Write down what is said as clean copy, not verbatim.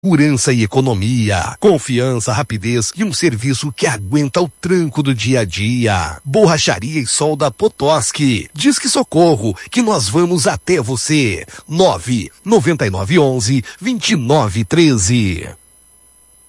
Segurança e economia, confiança, rapidez e um serviço que aguenta o tranco do dia a dia. Borracharia e Solda Potosky. Disque Socorro, que nós vamos até você. 99911-2913.